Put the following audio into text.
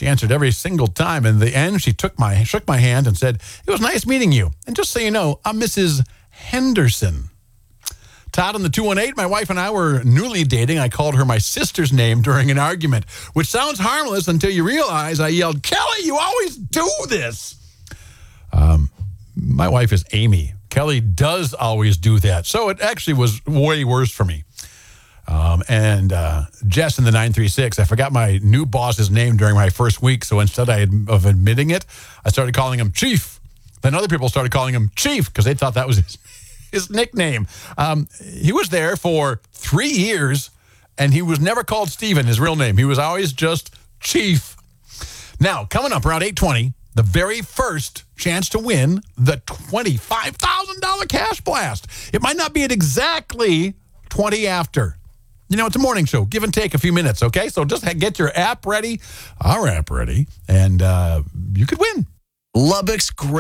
She answered every single time. In the end, she shook my hand and said, "It was nice meeting you. And just so you know, I'm Mrs. Henderson." Todd on the 218, my wife and I were newly dating. I called her my sister's name during an argument, which sounds harmless until you realize I yelled, "Kelly, you always do this." My wife is Amy. Kelly does always do that. So it actually was way worse for me. Jess in the 936, I forgot my new boss's name during my first week. So instead of admitting it, I started calling him Chief. Then other people started calling him Chief because they thought that was his nickname. He was there for 3 years, and he was never called Steven, his real name. He was always just Chief. Now, coming up around 8:20, the very first chance to win the $25,000 cash blast. It might not be at exactly 20 after. You know, it's a morning show. Give and take a few minutes, okay? So just get your app ready, our app ready, and you could win. Lubbock's great.